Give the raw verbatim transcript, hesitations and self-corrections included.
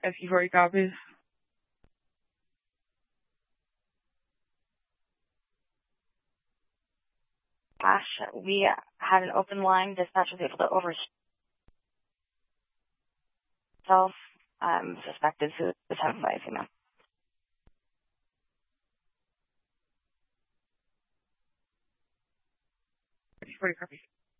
S Q forty copies. Gosh, we had an open line. Dispatch was able to over self um, suspected suicide by a female. S Q forty copies.